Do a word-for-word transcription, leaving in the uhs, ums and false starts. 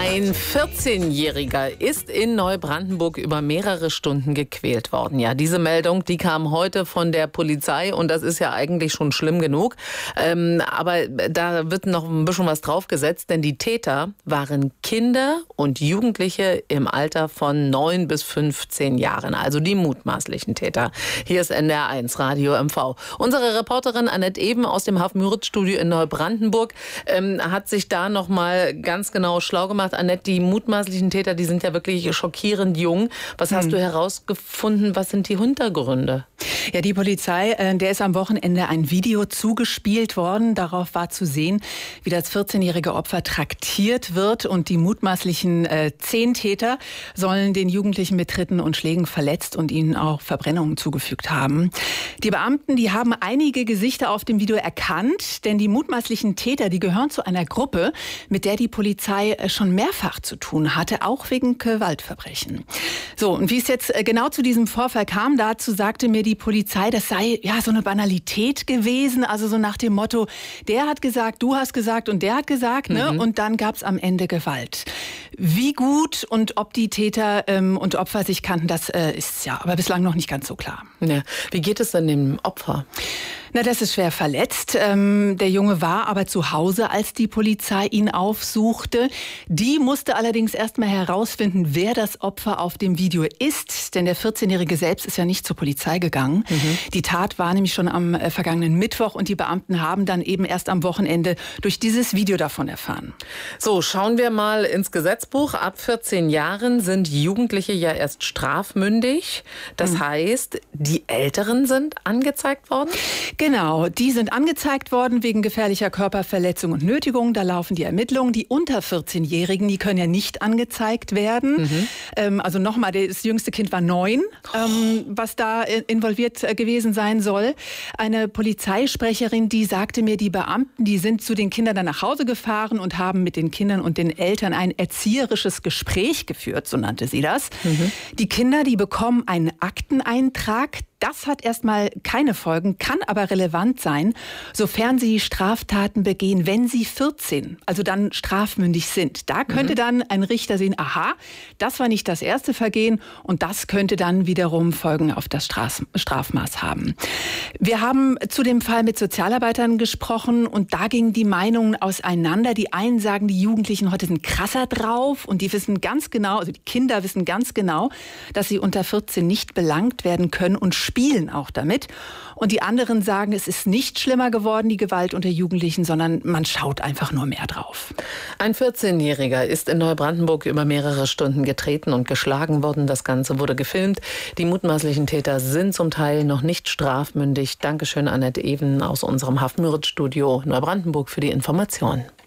Ein vierzehnjähriger ist in Neubrandenburg über mehrere Stunden gequält worden. Ja, diese Meldung, die kam heute von der Polizei und das ist ja eigentlich schon schlimm genug. Ähm, aber da wird noch ein bisschen was draufgesetzt, denn die Täter waren Kinder und Jugendliche im Alter von neun bis fünfzehn Jahren, also die mutmaßlichen Täter. Hier ist N D R eins Radio M V. Unsere Reporterin Annette Ewen aus dem Hafen-Müritz-Studio in Neubrandenburg ähm, hat sich da noch mal ganz genau schlau gemacht. Annette, die mutmaßlichen Täter, die sind ja wirklich schockierend jung. Was hast hm. du herausgefunden? Was sind die Hintergründe? Ja, die Polizei, äh, der ist am Wochenende ein Video zugespielt worden. Darauf war zu sehen, wie das vierzehnjährige Opfer traktiert wird. Und die mutmaßlichen äh, zehn Täter sollen den Jugendlichen mit Tritten und Schlägen verletzt und ihnen auch Verbrennungen zugefügt haben. Die Beamten, die haben einige Gesichter auf dem Video erkannt, denn die mutmaßlichen Täter, die gehören zu einer Gruppe, mit der die Polizei schon mehrfach zu tun hatte, auch wegen Gewaltverbrechen. So, und wie es jetzt genau zu diesem Vorfall kam, dazu sagte mir die Polizei, das sei ja so eine Banalität gewesen, also so nach dem Motto, der hat gesagt, du hast gesagt und der hat gesagt, ne? Mhm. Und dann gab es am Ende Gewalt. Wie gut und ob die Täter ähm, und Opfer sich kannten, das äh, ist ja aber bislang noch nicht ganz so klar. Ja. Wie geht es denn dem Opfer? Na, das ist schwer verletzt. Ähm, der Junge war aber zu Hause, als die Polizei ihn aufsuchte. Die musste allerdings erst mal herausfinden, wer das Opfer auf dem Video ist. Denn der vierzehnjährige selbst ist ja nicht zur Polizei gegangen. Mhm. Die Tat war nämlich schon am äh, vergangenen Mittwoch und die Beamten haben dann eben erst am Wochenende durch dieses Video davon erfahren. So, schauen wir mal ins Gesetzbuch. Ab vierzehn Jahren sind Jugendliche ja erst strafmündig. Das mhm. heißt, die Älteren sind angezeigt worden? Genau, die sind angezeigt worden wegen gefährlicher Körperverletzung und Nötigung. Da laufen die Ermittlungen. Die unter vierzehnjährigen, die können ja nicht angezeigt werden. Mhm. Ähm, also nochmal, das jüngste Kind war neun, ähm, was da involviert gewesen sein soll. Eine Polizeisprecherin, die sagte mir, die Beamten, die sind zu den Kindern dann nach Hause gefahren und haben mit den Kindern und den Eltern ein erzieherisches Gespräch geführt, so nannte sie das. Mhm. Die Kinder, die bekommen einen Akteneintrag. Das hat erstmal keine Folgen, kann aber relevant sein, sofern sie Straftaten begehen, wenn sie vierzehn, also dann strafmündig sind. Da könnte mhm. dann ein Richter sehen, aha, das war nicht das erste Vergehen und das könnte dann wiederum Folgen auf das Strafmaß haben. Wir haben zu dem Fall mit Sozialarbeitern gesprochen und da gingen die Meinungen auseinander. Die einen sagen, die Jugendlichen heute sind krasser drauf und die wissen ganz genau, also die Kinder wissen ganz genau, dass sie unter vierzehn nicht belangt werden können und spielen auch damit. Und die anderen sagen, es ist nicht schlimmer geworden, die Gewalt unter Jugendlichen, sondern man schaut einfach nur mehr drauf. Ein vierzehnjähriger ist in Neubrandenburg über mehrere Stunden getreten und geschlagen worden. Das Ganze wurde gefilmt. Die mutmaßlichen Täter sind zum Teil noch nicht strafmündig. Dankeschön, Annette Ewen aus unserem Hafen-Müritz-Studio Neubrandenburg für die Information.